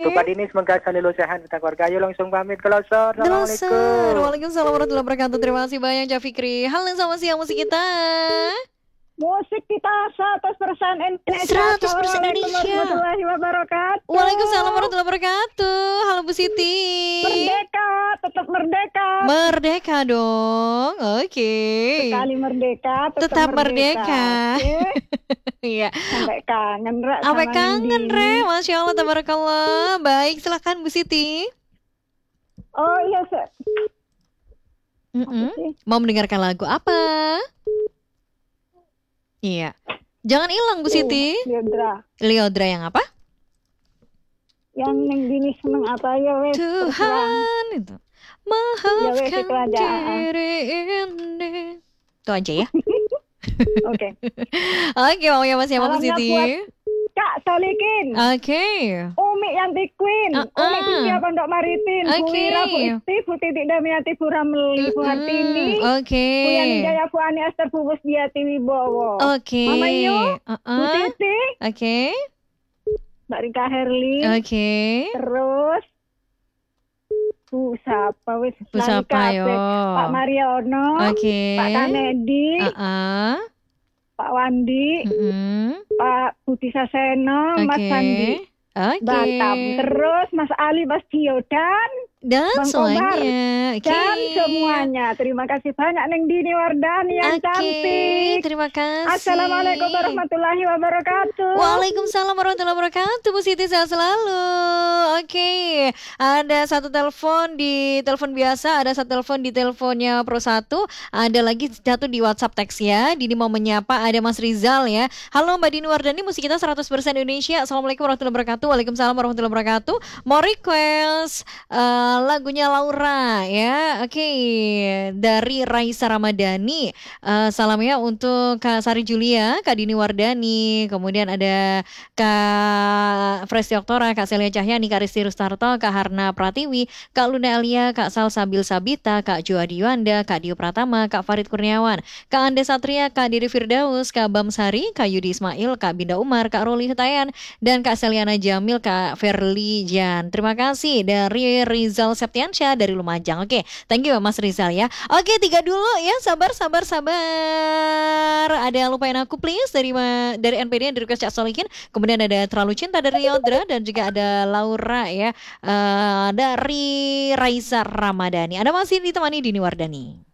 Untuk Pak Dini semoga selalu sehat kita keluarga. Ayo langsung pamit ke Losor. Assalamualaikum. Waalaikumsalam warahmatullahi wabarakatuh. Terima kasih banyak Cak Fikri. Halo, selamat siang musik kita. Musik kita 100% Indonesia. 100% Assalamualaikum Indonesia. warahmatullahi wabarakatuh. Waalaikumsalam warahmatullahi wabarakatuh. Halo Bu Siti. Merdeka, tetap merdeka. Merdeka dong. Oke. Sekali merdeka, Tetap merdeka. Oke. Iya. Sampai kangen, Ra. Sampai sama kangen, Nindi. Re. Masya Allah, tabarakallah. Baik, silahkan Bu Siti. Oh iya, Mm-mm. sih? Mau mendengarkan lagu apa? Iya. Jangan hilang Bu Siti. Liodra. Liodra yang apa? Yang Neng Dini seneng apa ya wes? Tuhan itu. Ya, wes, Maafkan itu aja. diri ini. Itu aja ya. Oke. Oke, mau ya Mas ya Bu Salamnya Siti. buat Kak Solikin. Oke. Umi Yanti Queen, Umi Kusya Pondok Maritim, Bu Oke. Wira, Bu Isti, Bu Titik Damiati, Bu Ramli, Bu Hartini, Oke. Bu Yani Jaya, Bu Ani Ester, Bu Busdiati Wibowo. Oke. Mama Yu, Bu Titi, Oke. Mbak Rika Herli, Oke. terus Bu Sapa, wis Bu lali Sapa, kabeh. yo. Pak Mariono, Oke. Pak Kanedi, Pak Wandi, Pak Budi Saseno, Mas Oke. Sandi, Oke. Batam, terus Mas Ali Bastio Dan Bang Kobar. semuanya. Oke. dan semuanya. Terima kasih banyak Neng Dini Wardani yang Oke, cantik. terima kasih. Assalamualaikum warahmatullahi wabarakatuh. Waalaikumsalam warahmatullahi wabarakatuh. Bu Siti sehat selalu. Oke, ada satu telepon di telepon biasa, ada satu telepon di teleponnya Pro 1, ada lagi satu di WhatsApp teks ya. Dini mau menyapa, ada Mas Rizal ya. Halo Mbak Dini Wardani, musik kita 100% Indonesia. Assalamualaikum warahmatullahi wabarakatuh. Waalaikumsalam warahmatullahi wabarakatuh. Mau request lagunya Laura ya. Oke, dari Raisa Ramadhani. Salamnya untuk Kak Sari Julia, Kak Dini Wardani, kemudian ada Kak Fresti Oktora, Kak Celia Cahyani, Kak Risti Rustarto, Kak Harna Pratiwi, Kak Luna Elia, Kak Sal Sabil Sabita, Kak Juadi Yuanda, Kak Dio Pratama, Kak Farid Kurniawan, Kak Ande Satria, Kak Diri Firdaus, Kak Bamsari, Kak Yudi Ismail, Kak Binda Umar, Kak Roli Hutayan, dan Kak Seliana Jamil, Kak Verli Jan. Terima kasih dari Rizal Septiansyah dari Lumajang. Oke, thank you Mas Rizal ya. Oke, 3 dulu ya, sabar. Ada Lupain Aku Please dari NPD yang di request Cak Solikin. Kemudian ada Terlalu Cinta dari Yodra dan juga ada Laura ya dari Raisa Ramadhani. Anda masih ditemani Dini Wardani.